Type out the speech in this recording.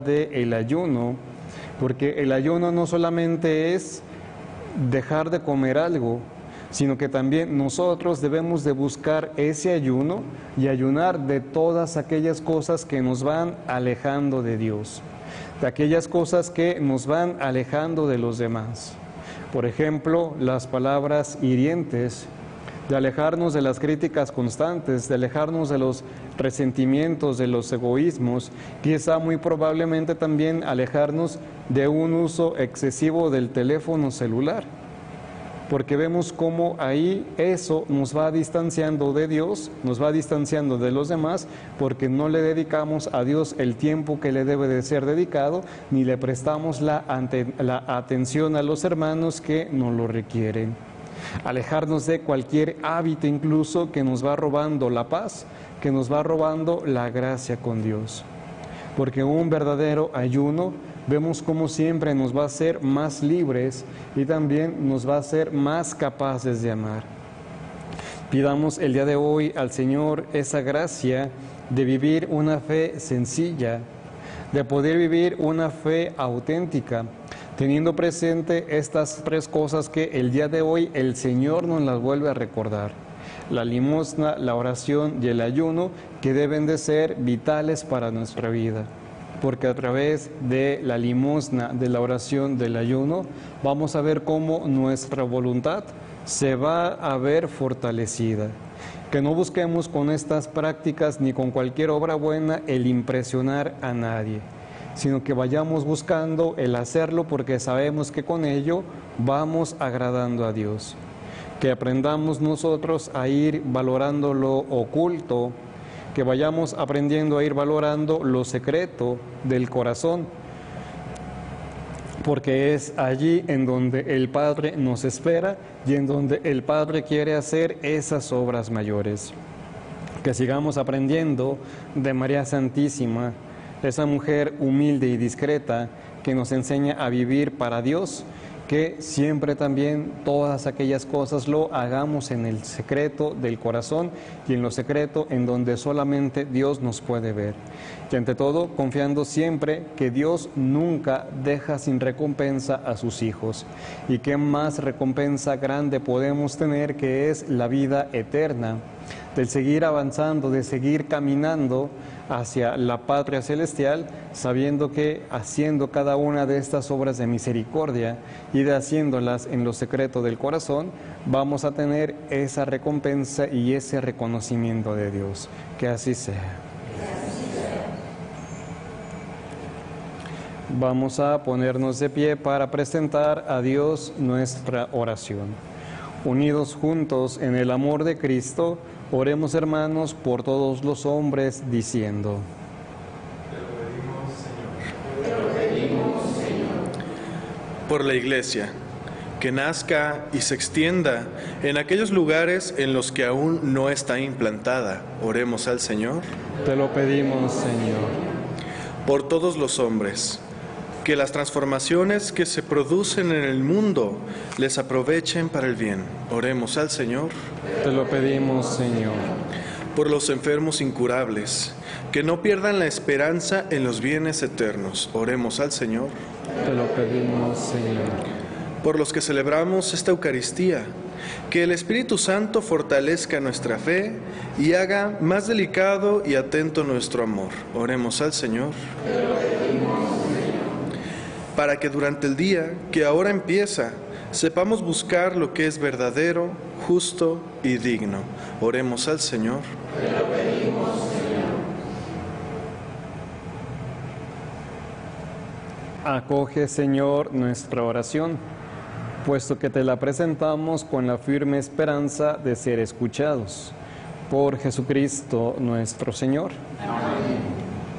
del ayuno, porque el ayuno no solamente es dejar de comer algo, sino que también nosotros debemos de buscar ese ayuno y ayunar de todas aquellas cosas que nos van alejando de Dios, de aquellas cosas que nos van alejando de los demás. Por ejemplo, las palabras hirientes, de alejarnos de las críticas constantes, de alejarnos de los resentimientos, de los egoísmos, quizá muy probablemente también alejarnos de un uso excesivo del teléfono celular, porque vemos cómo ahí eso nos va distanciando de Dios, nos va distanciando de los demás, porque no le dedicamos a Dios el tiempo que le debe de ser dedicado, ni le prestamos la atención a los hermanos que nos lo requieren. Alejarnos de cualquier hábito incluso que nos va robando la paz, que nos va robando la gracia con Dios. Porque un verdadero ayuno, vemos como siempre nos va a hacer más libres y también nos va a hacer más capaces de amar. Pidamos el día de hoy al Señor esa gracia de vivir una fe sencilla, de poder vivir una fe auténtica, teniendo presente estas tres cosas que el día de hoy el Señor nos las vuelve a recordar: la limosna, la oración y el ayuno, que deben de ser vitales para nuestra vida. Porque a través de la limosna, de la oración, del ayuno, vamos a ver cómo nuestra voluntad se va a ver fortalecida. Que no busquemos con estas prácticas ni con cualquier obra buena el impresionar a nadie, sino que vayamos buscando el hacerlo porque sabemos que con ello vamos agradando a Dios. Que aprendamos nosotros a ir valorando lo oculto, que vayamos aprendiendo a ir valorando lo secreto del corazón, porque es allí en donde el Padre nos espera y en donde el Padre quiere hacer esas obras mayores. Que sigamos aprendiendo de María Santísima, esa mujer humilde y discreta que nos enseña a vivir para Dios, que siempre también todas aquellas cosas lo hagamos en el secreto del corazón y en lo secreto en donde solamente Dios nos puede ver. Y ante todo, confiando siempre que Dios nunca deja sin recompensa a sus hijos. Y qué más recompensa grande podemos tener, que es la vida eterna, del seguir avanzando, de seguir caminando hacia la patria celestial, sabiendo que haciendo cada una de estas obras de misericordia y de haciéndolas en lo secreto del corazón, vamos a tener esa recompensa y ese reconocimiento de Dios. Que así sea. Vamos a ponernos de pie para presentar a Dios nuestra oración. Unidos juntos en el amor de Cristo, oremos, hermanos, por todos los hombres, diciendo: Te lo pedimos, Señor. Por la Iglesia, que nazca y se extienda en aquellos lugares en los que aún no está implantada, oremos al Señor. Te lo pedimos, Señor. Por todos los hombres, que las transformaciones que se producen en el mundo les aprovechen para el bien, oremos al Señor. Te lo pedimos, Señor. Por los enfermos incurables, que no pierdan la esperanza en los bienes eternos, oremos al Señor. Te lo pedimos, Señor. Por los que celebramos esta Eucaristía, que el Espíritu Santo fortalezca nuestra fe y haga más delicado y atento nuestro amor, oremos al Señor. Te lo pedimos, Señor. Para que durante el día que ahora empieza, sepamos buscar lo que es verdadero, justo y digno. Oremos al Señor. Te lo pedimos, Señor. Acoge, Señor, nuestra oración, puesto que te la presentamos con la firme esperanza de ser escuchados. Por Jesucristo nuestro Señor. Amén.